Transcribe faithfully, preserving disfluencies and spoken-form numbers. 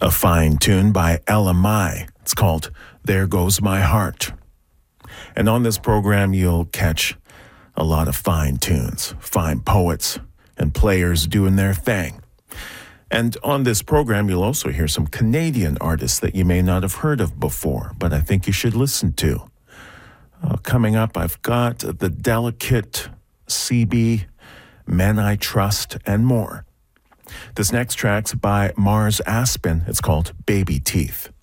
A fine tune by Ella Mai. It's called There Goes My Heart. And on this program, you'll catch a lot of fine tunes, fine poets, and players doing their thing. And on this program, you'll also hear some Canadian artists that you may not have heard of before, but I think you should listen to. Uh, coming up, I've got The Delicate, C B, Men I Trust, and more. This next track's by Mars Aspen. It's called Baby Teeth.